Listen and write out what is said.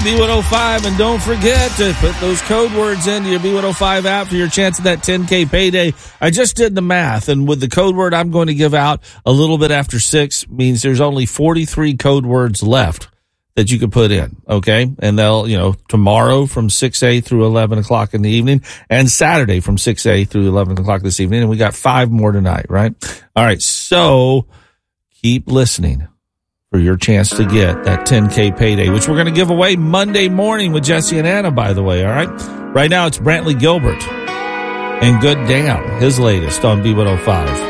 B105, and don't forget to put those code words into your B105 app for your chance at that 10K payday. I just did the math, and with the code word I'm going to give out a little bit after 6 means there's only 43 code words left that you could put in, okay? And they'll, tomorrow from 6 through 11 o'clock in the evening, and Saturday from 6 through 11 o'clock this evening, and we got 5 more tonight, right? All right, so keep listening for your chance to get that 10K payday, which we're going to give away Monday morning with Jesse and Anna, by the way, all right? Right now, it's Brantley Gilbert and Good Damn, his latest on B105.